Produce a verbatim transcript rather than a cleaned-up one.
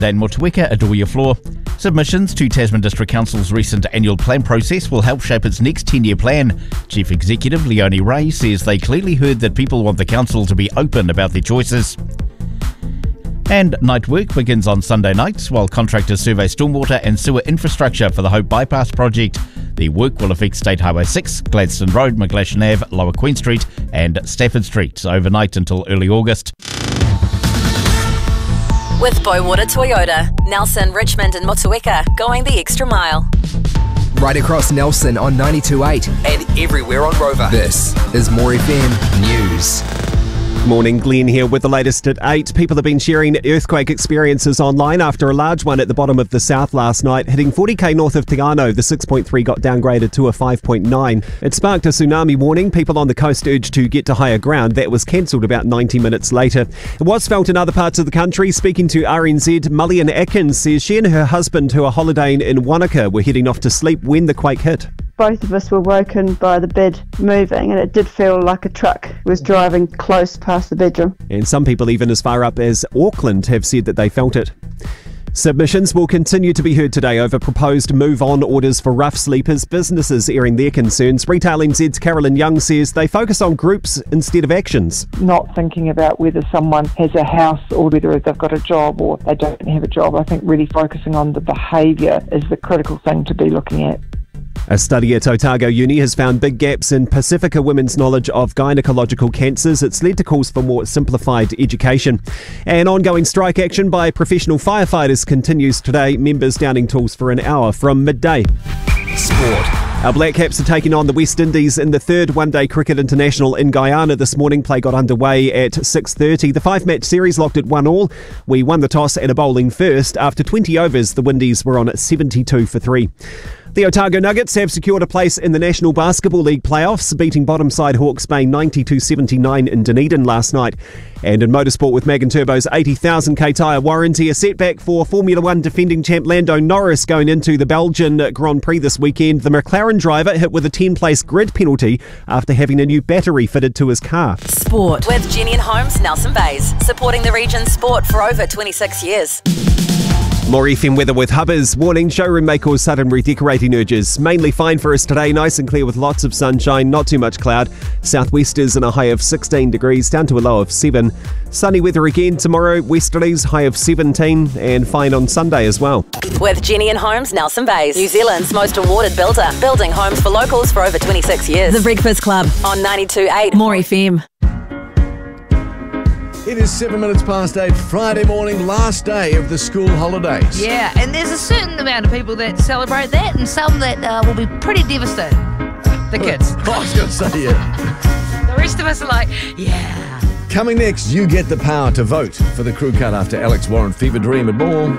Dan Motueka, adore your floor. Submissions to Tasman District Council's recent annual plan process will help shape its next ten-year plan. Chief Executive Leonie Ray says they clearly heard that people want the council to be open about their choices. And night work begins on Sunday nights while contractors survey stormwater and sewer infrastructure for the Hope Bypass project. The work will affect State Highway six, Gladstone Road, McGlashan Avenue, Lower Queen Street and Stafford Street overnight until early August. With Bowater Toyota, Nelson, Richmond and Motueka, going the extra mile. Right across Nelson on ninety-two point eight and everywhere on Rover. This is More F M News. Morning, Glenn here with the latest at eight. People have been sharing earthquake experiences online after a large one at the bottom of the south last night, hitting forty k north of Te Anau. The six point three got downgraded to a five point nine. It sparked a tsunami warning. People on the coast urged to get to higher ground. That was cancelled about ninety minutes later. It was felt in other parts of the country. Speaking to R N Z, Mullion Atkins says she and her husband, who are holidaying in Wanaka, were heading off to sleep when the quake hit. Both of us were woken by the bed moving, and it did feel like a truck was driving close past the bedroom. And some people even as far up as Auckland have said that they felt it. Submissions will continue to be heard today over proposed move-on orders for rough sleepers, businesses airing their concerns. Retail N Z's Carolyn Young says they focus on groups instead of actions. Not thinking about whether someone has a house or whether they've got a job or they don't have a job. I think really focusing on the behaviour is the critical thing to be looking at. A study at Otago Uni has found big gaps in Pacifica women's knowledge of gynecological cancers. It's led to calls for more simplified education. And ongoing strike action by professional firefighters continues today. Members downing tools for an hour from midday. Sport. Our Black Caps are taking on the West Indies in the third one-day cricket international in Guyana this morning. Play got underway at six thirty. The five-match series locked at one all. We won the toss and are bowling first. After twenty overs, the Windies were on seventy-two for three. The Otago Nuggets have secured a place in the National Basketball League playoffs, beating bottom side Hawke's Bay ninety-two seventy-nine in Dunedin last night. And in motorsport, with Mag and Turbo's eighty thousand k tyre warranty, a setback for Formula One defending champ Lando Norris going into the Belgian Grand Prix this weekend. The McLaren driver hit with a ten-place grid penalty after having a new battery fitted to his car. Sport with Jenny and Holmes, Nelson Bays, supporting the region's sport for over twenty-six years. More F M weather with Hubbers. Warning, showroom may cause sudden redecorating urges. Mainly fine for us today, nice and clear with lots of sunshine, not too much cloud. Southwesters in a high of sixteen degrees, down to a low of seven. Sunny weather again tomorrow, westerlies high of seventeen, and fine on Sunday as well. With Jenny and Holmes, Nelson Bays, New Zealand's most awarded builder, building homes for locals for over twenty-six years. The Breakfast Club On ninety-two point eight More F M. It is seven minutes past eight, Friday morning, last day of the school holidays. Yeah, and there's a certain amount of people that celebrate that and some that uh, will be pretty devastated. The kids. I was going to say, yeah. The rest of us are like, yeah. Coming next, you get the power to vote for the crew cut after Alex Warren Fever Dream and more.